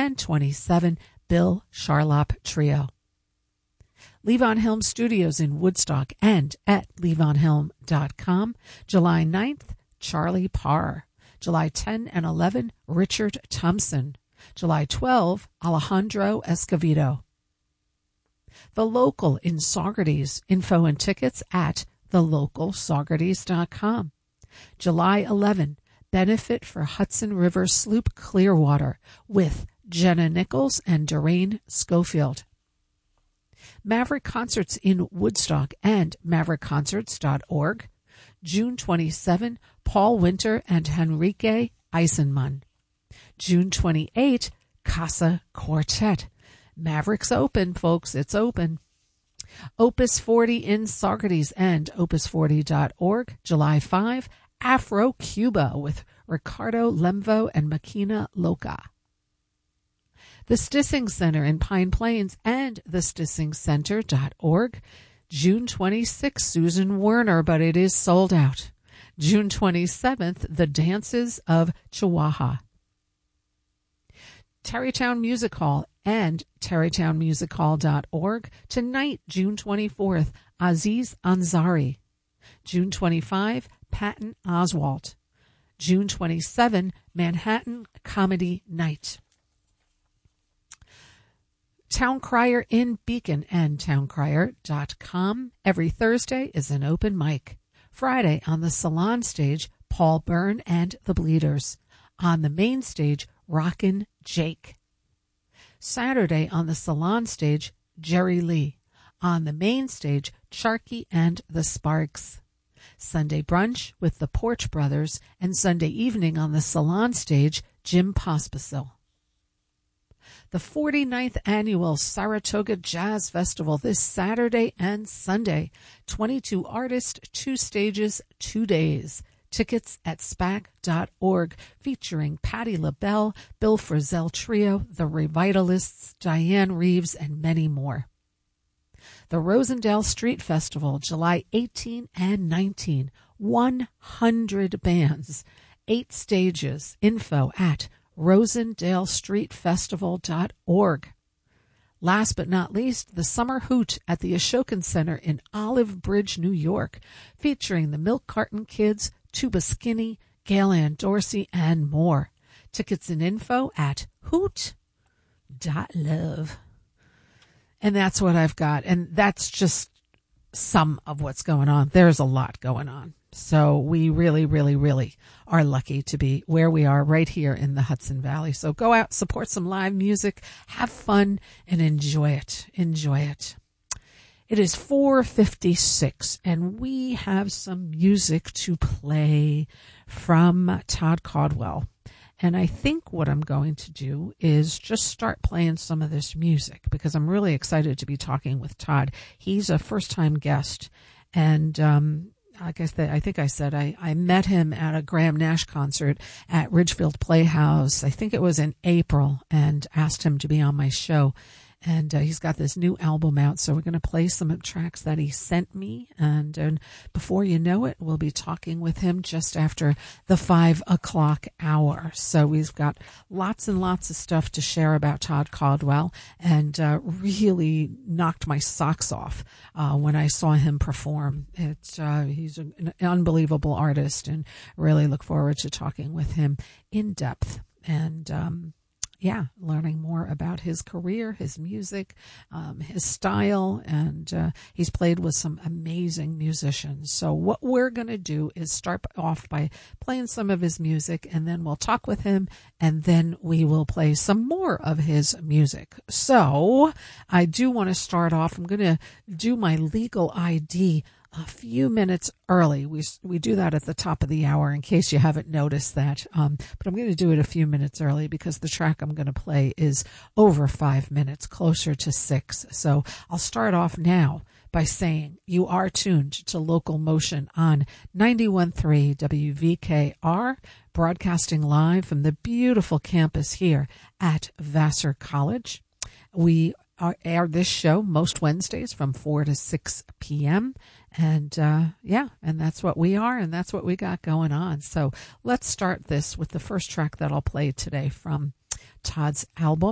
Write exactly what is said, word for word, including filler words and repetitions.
and twenty-seven, Bill Charlap Trio. Levon Helm Studios in Woodstock and at levon helm dot com. July ninth, Charlie Parr. July tenth and eleventh, Richard Thompson. July twelfth, Alejandro Escovedo. The Local in Saugerties. Info and tickets at the local saugerties dot com. July eleventh, Benefit for Hudson River Sloop Clearwater with Jenna Nichols and Doreen Schofield. Maverick Concerts in Woodstock and maverick concerts dot org. June twenty-seventh, Paul Winter and Henrique Eisenman. June twenty-eighth, Casa Quartet. Mavericks open, folks. It's open. Opus forty in Saugerties and opus forty dot org. July fifth, Afro Cuba with Ricardo Lemvo and Makina Loca. The Stissing Center in Pine Plains and the stissing center dot org. June twenty-sixth, Susan Werner, but it is sold out. June twenty-seventh, The Dances of Chihuahua. Tarrytown Music Hall and tarrytown music hall dot org. Tonight, June twenty-fourth, Aziz Ansari. June twenty-fifth, Patton Oswalt. June twenty-seventh, Manhattan Comedy Night. Town Crier in Beacon and town crier dot com. Every Thursday is an open mic. Friday on the Salon stage, Paul Byrne and the Bleeders. On the main stage, Rockin' Jake. Saturday on the Salon stage, Jerry Lee. On the main stage, Charky and the Sparks. Sunday brunch with the Porch Brothers, and Sunday evening on the Salon stage, Jim Pospisil. The forty-ninth Annual Saratoga Jazz Festival this Saturday and Sunday. twenty-two artists, two stages, two days. Tickets at spac dot org, featuring Patti LaBelle, Bill Frisell Trio, The Revitalists, Diane Reeves, and many more. The Rosendale Street Festival, July eighteenth and nineteenth. one hundred bands, eight stages. Info at rosendale street festival dot org. Last but not least, the Summer Hoot at the Ashokan Center in Olive Bridge, New York, featuring the Milk Carton Kids, Tuba Skinny, Gail Ann Dorsey, and more. Tickets and info at hoot dot love. And that's what I've got. And that's just some of what's going on. There's a lot going on. So we really, really, really are lucky to be where we are right here in the Hudson Valley. So go out, support some live music, have fun, and enjoy it. Enjoy it. It is four fifty-six, and we have some music to play from Todd Caldwell. And I think what I'm going to do is just start playing some of this music because I'm really excited to be talking with Todd. He's a first-time guest, and um, like I said, I think I said I, I met him at a Graham Nash concert at Ridgefield Playhouse. I think it was in April, and asked him to be on my show. And uh, he's got this new album out, so we're going to play some tracks that he sent me. And, and before you know it, we'll be talking with him just after the five o'clock hour. So we've got lots and lots of stuff to share about Todd Caldwell, and uh, really knocked my socks off uh, when I saw him perform. It's uh, he's an unbelievable artist, and really look forward to talking with him in depth. And um Yeah, learning more about his career, his music, um, his style, and uh, he's played with some amazing musicians. So what we're going to do is start off by playing some of his music, and then we'll talk with him, and then we will play some more of his music. So I do want to start off. I'm going to do my legal I D a few minutes early. We we do that at the top of the hour in case you haven't noticed that. Um, but I'm going to do it a few minutes early because the track I'm going to play is over five minutes, closer to six. So I'll start off now by saying you are tuned to Local Motion on ninety-one point three W V K R, broadcasting live from the beautiful campus here at Vassar College. We are, air this show most Wednesdays from four to six p.m. And, uh, yeah, and that's what we are, and that's what we got going on. So let's start this with the first track that I'll play today from Todd's album.